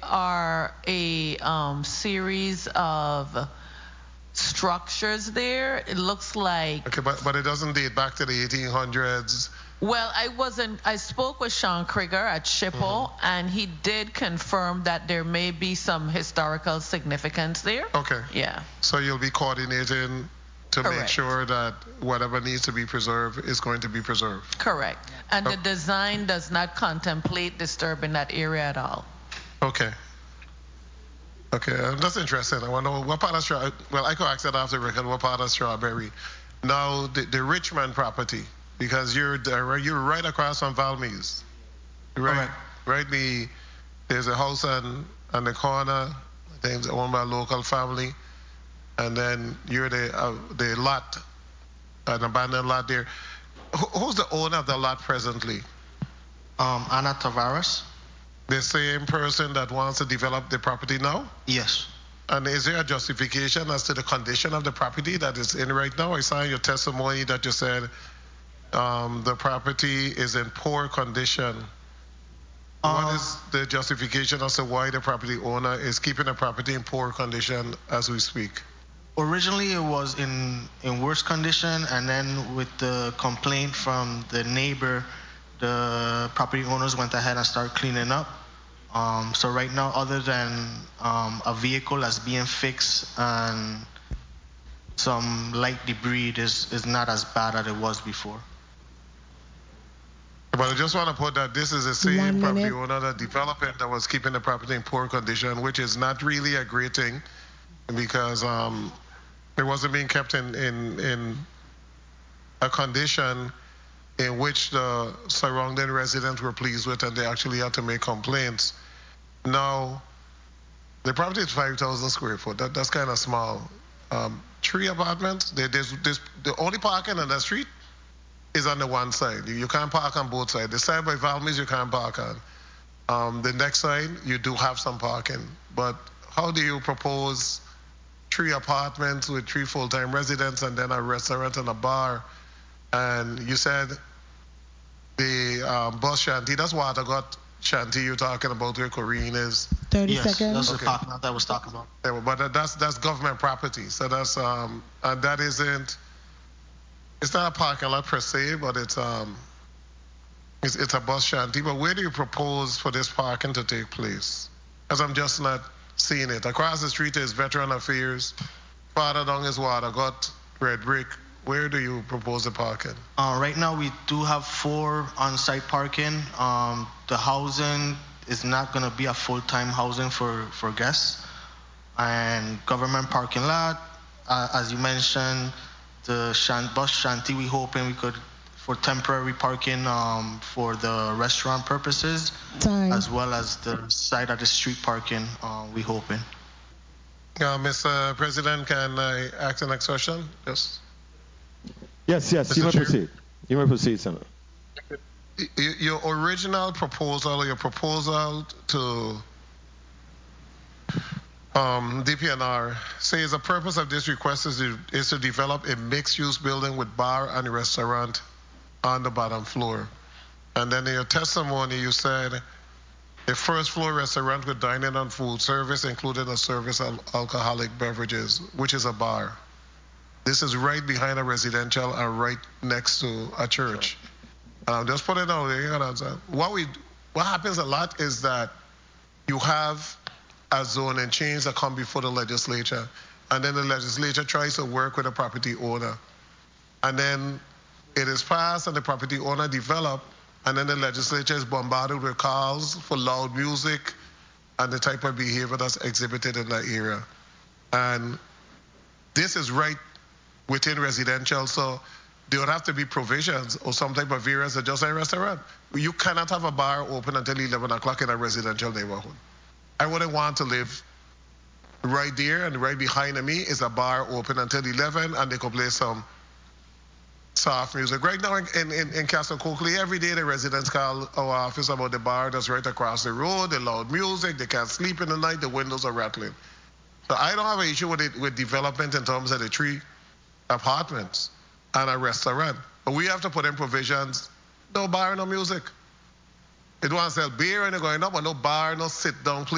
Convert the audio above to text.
are a series of structures there. It looks like... Okay, but it doesn't date back to the 1800s. Well, I spoke with Sean Krieger at SHPO, and he did confirm that there may be some historical significance there. Okay. Yeah. So you'll be coordinating to Correct. make sure that whatever needs to be preserved is going to be preserved. Correct. And the design does not contemplate disturbing that area at all. Okay. Okay, that's interesting. I want to know what part of Strawberry, well, I could ask that after record, what part of Strawberry. Now, the Richmond property, because you're right across from Valmy's. Right? Right? There's a house on the corner, I think it's owned by a local family. And then you're the lot, an abandoned lot there. Who's the owner of the lot presently? Ana Tavares. The same person that wants to develop the property now? Yes. And is there a justification as to the condition of the property that is in right now? I saw in your testimony that you said the property is in poor condition. What is the justification as to why the property owner is keeping the property in poor condition as we speak? Originally, it was in worse condition, and then with the complaint from the neighbor, the property owners went ahead and started cleaning up. So right now, other than a vehicle that's being fixed and some light debris, is not as bad as it was before. But I just want to put that this is the same property owner that developed it that was keeping the property in poor condition, which is not really a great thing because it wasn't being kept in a condition in which the surrounding residents were pleased with, and they actually had to make complaints. Now, the property is 5,000 square foot. That's kind of small. 3 apartments. The only parking on the street is on the one side. You can't park on both sides. The side by Valmy's you can't park on. The next side, you do have some parking. But how do you propose 3 apartments with 3 full-time residents and then a restaurant and a bar? And you said the bus shanty, that's Watergut shanty you're talking about where Corrine is. 30 yes, seconds. That's the parking lot that I was talking about. Yeah, but that's government property. So that's and that isn't, it's not a parking lot per se, but it's a bus shanty. But where do you propose for this parking to take place? Because I'm just not seeing it. Across the street is Veteran Affairs. Farther down is Watergut, Red Brick. Where do you propose the parking? Right now, we do have 4 on-site parking. The housing is not going to be a full-time housing for guests. And government parking lot, as you mentioned, the bus shanty, we hoping we could, for temporary parking for the restaurant purposes, as well as the side of the street parking, we hoping. Mr. President, can I ask the next question? Yes. Yes, you may proceed. You may proceed, Senator. Your original proposal, or your proposal to DPNR says the purpose of this request is to develop a mixed-use building with bar and restaurant on the bottom floor. And then in your testimony, you said a first-floor restaurant with dining and food service, including a service of alcoholic beverages, which is a bar. This is right behind a residential and right next to a church. Just put it out there. What happens a lot is that you have a zoning change that come before the legislature, and then the legislature tries to work with a property owner. And then it is passed and the property owner develop, and then the legislature is bombarded with calls for loud music and the type of behavior that's exhibited in that area. And this is right within residential, so there would have to be provisions or some type of variance to just a restaurant. You cannot have a bar open until 11 o'clock in a residential neighborhood. I wouldn't want to live right there, and right behind me is a bar open until 11, and they could play some soft music. Right now in Castle Coakley, every day the residents call our office about the bar that's right across the road, the loud music, they can't sleep in the night, the windows are rattling. So I don't have an issue with development in terms of the 3 apartments and a restaurant. But we have to put in provisions, no bar, no music. They don't want to sell beer and they're going up, but no bar, no sit down place.